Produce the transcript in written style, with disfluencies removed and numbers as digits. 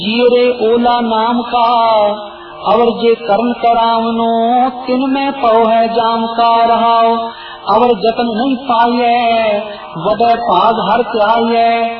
जीरे ओला नाम का अवर जे करण करावनो तिन में पौ है जाम का रहाओ। अवर जतन नहीं पाइए वदय पाग हर त्याइए